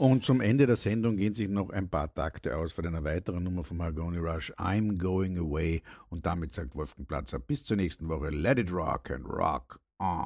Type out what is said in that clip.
Und zum Ende der Sendung gehen sich noch ein paar Takte aus von einer weiteren Nummer vom Mahagony Rush, I'm Going Away. Und damit sagt Wolfgang Platzer, bis zur nächsten Woche. Let it rock and rock